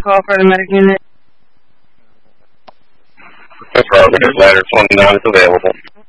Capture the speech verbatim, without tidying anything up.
to call for the medic unit? Affirmative, ladder twenty-nine is available.